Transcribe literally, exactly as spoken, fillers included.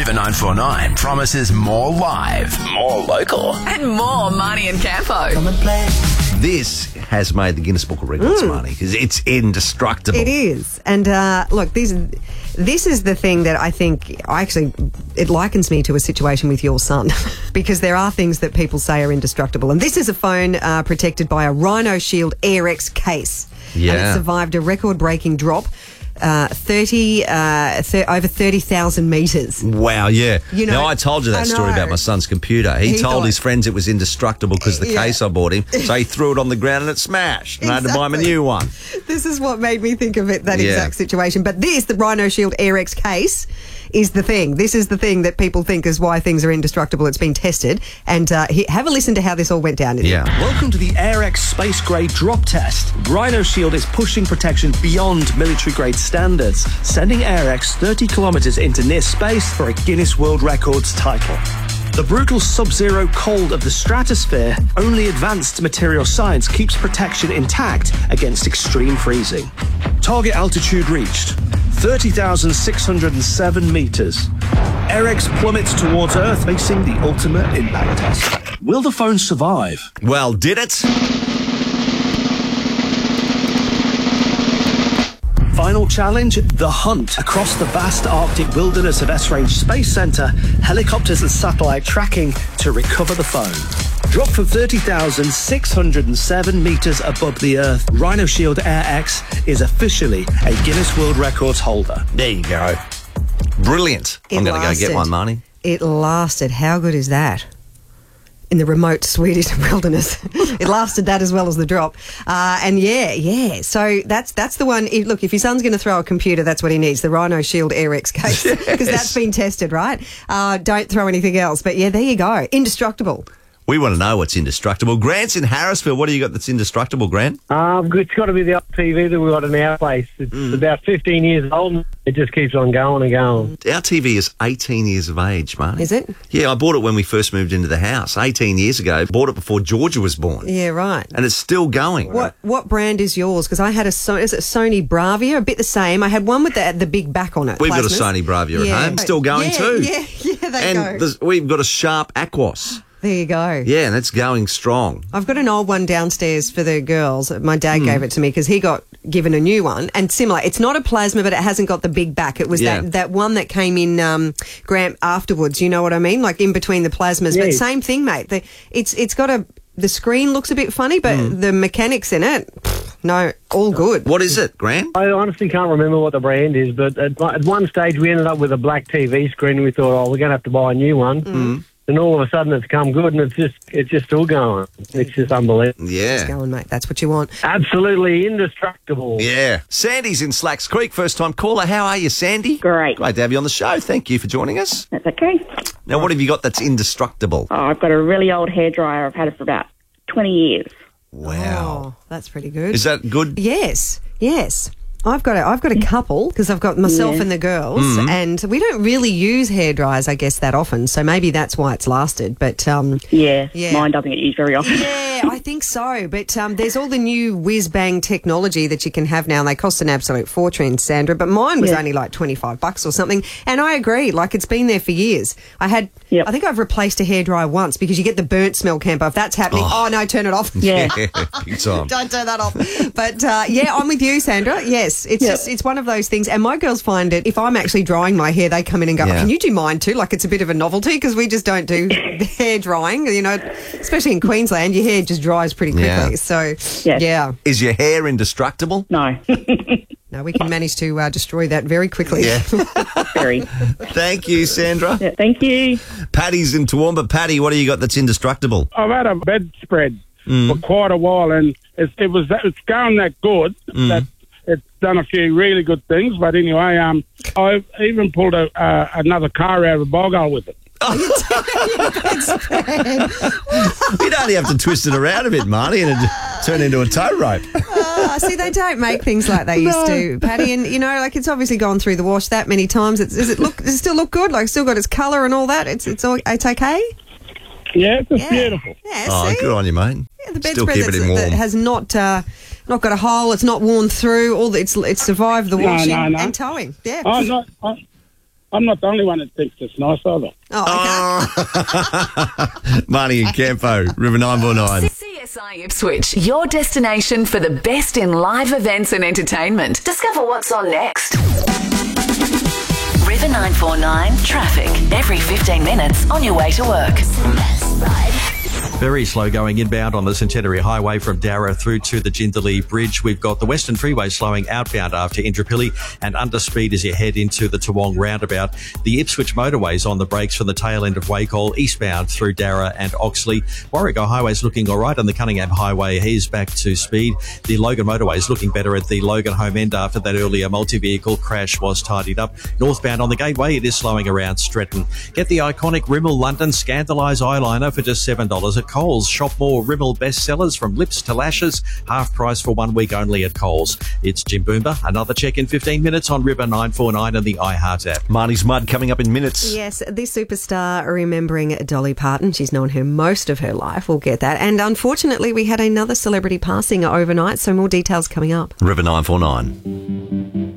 Viva nine four nine promises more live, more local, and more Marnie and Campo. Come and play. This has made the Guinness Book of Records, Mm. Marnie, because it's indestructible. It is. And uh, look, this, this is the thing that I think, I actually, it likens me to a situation with your son because there are things that people say are indestructible. And this is a phone uh, protected by a Rhino Shield AirX case. Yeah. And it survived a record-breaking drop. Uh, thirty uh, th- over thirty thousand metres. Wow, yeah. You know, now, I told you that I story know. about my son's computer. He, He told thought- his friends it was indestructible because the Yeah. case I bought him, so he threw it on the ground and it smashed. And I had to buy him a Exactly. new one. This is what made me think of it, that Yeah. exact situation. But this, the Rhino Shield AirX case, is the thing. This is the thing that people think is why things are indestructible. It's been tested. And uh, he, have a listen to how this all went down. Yeah. Welcome to the AirX Space Grade Drop Test. Rhino Shield is pushing protection beyond military grade standards, sending AirX thirty kilometres into near space for a Guinness World Records title. The brutal sub-zero cold of the stratosphere, only advanced material science keeps protection intact against extreme freezing. Target altitude reached, thirty thousand six hundred seven metres. AirX plummets towards Earth, facing the ultimate impact test. Will the phone survive? Well, did it? Final challenge, the hunt. Across the vast Arctic wilderness of S-Range Space Centre, helicopters and satellite tracking to recover the phone. Dropped from thirty thousand six hundred seven metres above the Earth, Rhino Shield AirX is officially a Guinness World Records holder. There you go. Brilliant. It I'm going to go lasted. get one, Marnie. It lasted. How good is that? In the remote Swedish wilderness. It lasted that as well as the drop. Uh, and yeah, yeah. So that's that's the one. If, look, if your son's going to throw a computer, that's what he needs, the Rhino Shield AirX case. Because Yes. that's been tested, right? Uh, don't throw anything else. But yeah, there you go. Indestructible. We want to know what's indestructible. Grant's in Harrisville. What do you got that's indestructible, Grant? Um, it's got to be the old T V that we've got in our place. It's Mm. about fifteen years old. It just keeps on going and going. Our T V is eighteen years of age, Marnie. Is it? Yeah, I bought it when we first moved into the house, eighteen years ago. Bought it before Georgia was born. Yeah, right. And it's still going. What what brand is yours? Because I had a so- is it Sony Bravia, a bit the same. I had one with the the big back on it. We've got a plasmas. Sony Bravia Yeah. at home. Still going yeah, too. Yeah, yeah, they And go. there's- we've got a Sharp Aquos. There you go. Yeah, and it's going strong. I've got an old one downstairs for the girls. My dad Hmm. gave it to me because he got given a new one. And similar, it's not a plasma, but it hasn't got the big back. It was Yeah. that, that one that came in um, Grant afterwards. You know what I mean? Like in between the plasmas. But Yes. same thing, mate. The, it's it's got a the screen looks a bit funny, but Hmm. the mechanics in it, pff, no, all good. What is it, Grant? I honestly can't remember what the brand is, but at, at one stage we ended up with a black T V screen and we thought, oh, we're going to have to buy a new one. Mm. And all of a sudden it's come good and it's just it's just still going. It's just unbelievable. Yeah. Go on, mate. That's what you want. Absolutely indestructible. Yeah. Sandy's in Slacks Creek, first time caller. How are you, Sandy? Great. Great to have you on the show. Thank you for joining us. That's okay. Now, what have you got that's indestructible? Oh, I've got a really old hairdryer. I've had it for about twenty years. Wow. Oh, that's pretty good. Is that good? Yes, yes. I've got a, I've got a couple because I've got myself Yeah. and the girls, Mm-hmm. and we don't really use hair dryers, I guess, that often. So maybe that's why it's lasted. But um, Yeah, Yeah. mine doesn't get used very often. yeah, I think so. But um, there's all the new whiz bang technology that you can have now, and they cost an absolute fortune, Sandra. But mine was Yeah. only like twenty-five bucks or something. And I agree, like it's been there for years. I had, Yep. I think I've replaced a hairdryer once because you get the burnt smell, Campo. If that's happening, oh, no, turn it off. Yeah. Big time. Don't turn that off. But uh, yeah, I'm with you, Sandra. Yes, it's Yep. just it's one of those things. And my girls find it, if I'm actually drying my hair, they come in and go, Yeah. can you do mine too? Like it's a bit of a novelty because we just don't do hair drying, you know, especially in Queensland, your hair just dries pretty quickly. Yeah. So Yes. yeah, Is your hair indestructible? No, no, we can manage to uh, destroy that very quickly. Yeah. very. Thank you, Sandra. Yeah, thank you. Patty's in Toowoomba. Patty, what do you got that's indestructible? I've had a bedspread for quite a while, and it, it was that, it's going that good that it's done a few really good things. But anyway, um, I even pulled a, uh, another car out of a bog with it. You'd only have to twist it around a bit, Marty, and it'd turn into a tow rope. Uh, see, they don't make things like they used to, Patty. And you know, like it's obviously gone through the wash that many times. It's, does it look? Does it still look good? Like, still got its colour and all that. It's it's all, it's okay. Yeah, it's just Yeah. beautiful. Yeah, Oh, see? good on you, mate. Yeah, the Still bedspread keeping that's- it warm. that has not uh, not got a hole. It's not worn through. All the, it's it's survived the No, washing no, no. and towing. Yeah. I, I, I, I'm not the only one that thinks it's nice either. Oh, okay. Marnie and Campo, River nine four nine. C S I Ipswich, your destination for the best in live events and entertainment. Discover what's on next. River nine four nine traffic. Every fifteen minutes on your way to work. Very slow going inbound on the Centenary Highway from Darra through to the Jindalee Bridge. We've got the Western Freeway slowing outbound after Indooroopilly and under speed as you head into the Toowong roundabout. The Ipswich motorways on the brakes from the tail end of Wacol eastbound through Darra and Oxley. Warrego Highway's looking all right on the Cunningham Highway. He's back to speed. The Logan motorway's looking better at the Logan home end after that earlier multi-vehicle crash was tidied up. Northbound on the Gateway, it is slowing around Stretton. Get the iconic Rimmel London Scandalise eyeliner for just seven dollars at Coles. Shop more Rimmel bestsellers from lips to lashes. Half price for one week only at Coles. It's Jim Boomba. Another check in fifteen minutes on River nine four nine and the iHeart app. Marnie's Mud coming up in minutes. Yes, this superstar remembering Dolly Parton. She's known her most of her life. We'll get that. And unfortunately, we had another celebrity passing overnight, so more details coming up. River nine four nine.